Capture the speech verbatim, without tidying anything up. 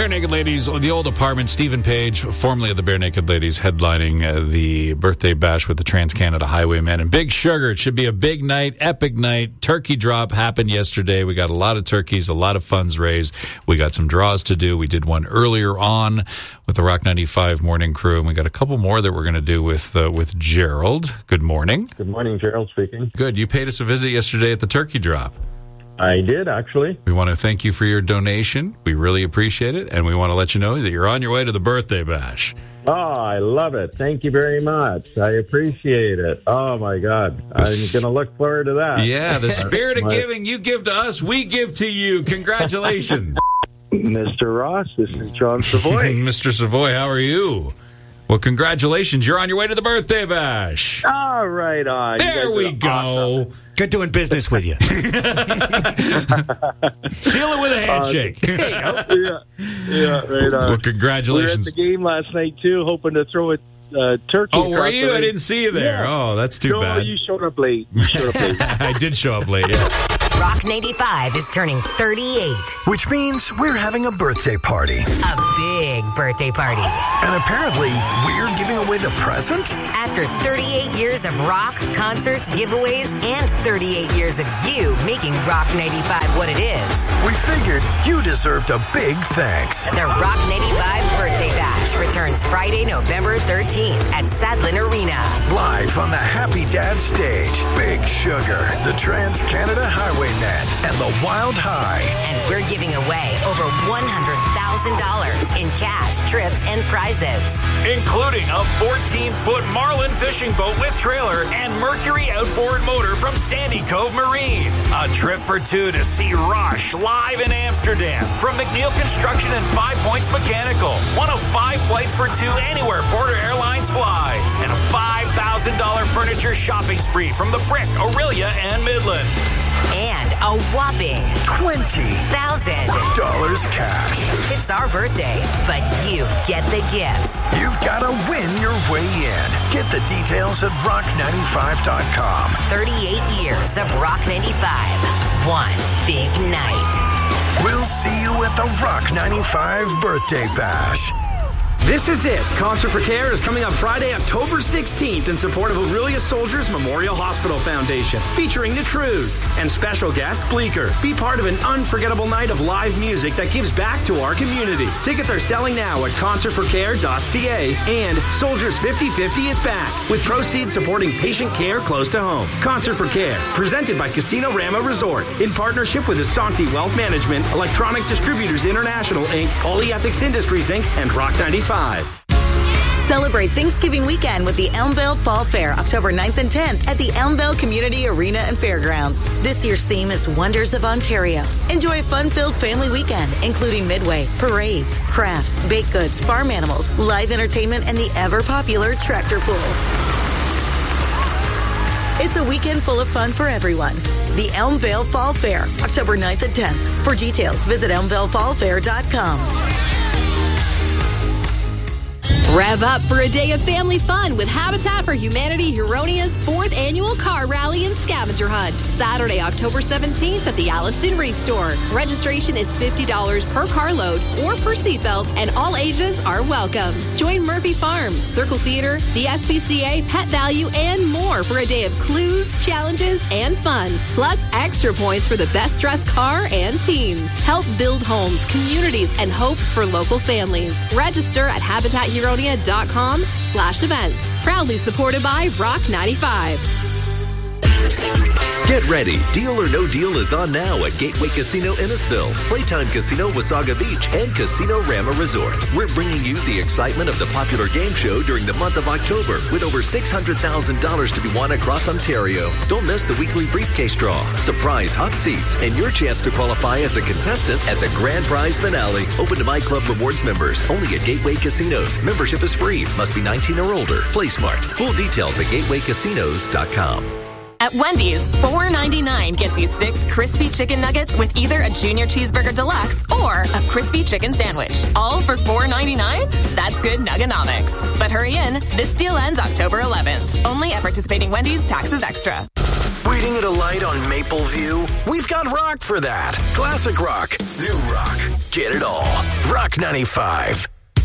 Bare Naked Ladies, the old apartment. Stephen Page, formerly of the Bare Naked Ladies, headlining uh, the birthday bash with the Trans-Canada Highwaymen. And Big Sugar, it should be a big night, epic night. Turkey drop happened yesterday. We got a lot of turkeys, a lot of funds raised. We got some draws to do. We did one earlier on with the Rock ninety-five morning crew, and we got a couple more that we're going to do with uh, with Gerald. Good morning. Good morning, Gerald speaking. Good. You paid us a visit yesterday at the turkey drop. I did, actually. We want to thank you for your donation. We really appreciate it, and we want to let you know that you're on your way to the birthday bash. Oh, I love it. Thank you very much. I appreciate it. Oh, my God. I'm going to look forward to that. Yeah, the spirit of giving, you give to us, we give to you. Congratulations. Mister Ross, this is John Savoy. Mister Savoy, how are you? Well, congratulations. You're on your way to the birthday bash. All right, on. There we go. Awesome. Good doing business with you. Seal it with a handshake. Uh, there you go. Yeah, yeah, right on. Well, congratulations. We were at the game last night, too, hoping to throw a uh, turkey. Oh, were you? I didn't see you there. Yeah. Oh, that's too no, bad. No, you showed up late. You showed up late. I did show up late, yeah. Rock ninety-five is turning thirty-eight. Which means we're having a birthday party. A big birthday party. And apparently, we're giving away the present? After thirty-eight years of rock, concerts, giveaways, and thirty-eight years of you making Rock ninety-five what it is. We figured you deserved a big thanks. The Rock ninety-five Birthday Bash returns Friday, November thirteenth at Sadlin Arena. Live on the Happy Dad stage, Big Sugar, the Trans-Canada Highwaymen, and the Wild High. And we're giving away over one hundred thousand dollars in cash, trips, and prizes. Including a fourteen-foot Marlin fishing boat with trailer and Mercury outboard motor from Sandy Cove Marine. A trip for two to see Rush live in Amsterdam from McNeil Construction and Five Points Mechanical. One of five flights for two anywhere Porter Airlines flies. And a five thousand dollars furniture shopping spree from The Brick, Aurelia, and Midland. And a whopping twenty thousand dollars cash. It's our birthday, but you get the gifts. You've got to win your way in. Get the details at rock ninety-five dot com. thirty-eight years of Rock ninety-five. One big night. We'll see you at the Rock ninety-five Birthday Bash. This is it. Concert for Care is coming up Friday, October sixteenth in support of Aurelia Soldiers Memorial Hospital Foundation, featuring the Trews and special guest Bleecker. Be part of an unforgettable night of live music that gives back to our community. Tickets are selling now at concert for care dot c a, and Soldiers fifty fifty is back, with proceeds supporting patient care close to home. Concert for Care, presented by Casino Rama Resort, in partnership with Asante Wealth Management, Electronic Distributors International, Incorporated, Polyethics Industries, Incorporated, and Rock ninety-five. Celebrate Thanksgiving weekend with the Elmvale Fall Fair, October ninth and tenth at the Elmvale Community Arena and Fairgrounds. This year's theme is Wonders of Ontario. Enjoy a fun-filled family weekend, including midway, parades, crafts, baked goods, farm animals, live entertainment, and the ever-popular tractor pull. It's a weekend full of fun for everyone. The Elmvale Fall Fair, October ninth and tenth. For details, visit elmvale fall fair dot com. Rev up for a day of family fun with Habitat for Humanity Huronia's fourth annual car rally and scavenger hunt. Saturday, October seventeenth at the Alliston Race Store. Registration is fifty dollars per carload or per seatbelt, and all ages are welcome. Join Murphy Farms, Circle Theater, the S P C A, Pet Value, and more for a day of clues, challenges, and fun. Plus, extra points for the best dressed car and team. Help build homes, communities, and hope for local families. Register at habitat huronia dot com slash events. Proudly supported by Rock ninety-five. Get ready. Deal or No Deal is on now at Gateway Casino Innisfil, Playtime Casino Wasaga Beach, and Casino Rama Resort. We're bringing you the excitement of the popular game show during the month of October with over six hundred thousand dollars to be won across Ontario. Don't miss the weekly briefcase draw, surprise hot seats, and your chance to qualify as a contestant at the grand prize finale. Open to My Club Rewards members. Only at Gateway Casinos. Membership is free. Must be nineteen or older. Play smart. Full details at gateway casinos dot com. At Wendy's, four ninety-nine gets you six crispy chicken nuggets with either a junior cheeseburger deluxe or a crispy chicken sandwich. All for four ninety-nine? That's good nuggenomics. But hurry in. This deal ends October eleventh. Only at participating Wendy's, taxes extra. Waiting at a light on Mapleview? We've got rock for that. Classic rock, new rock, get it all. Rock ninety-five.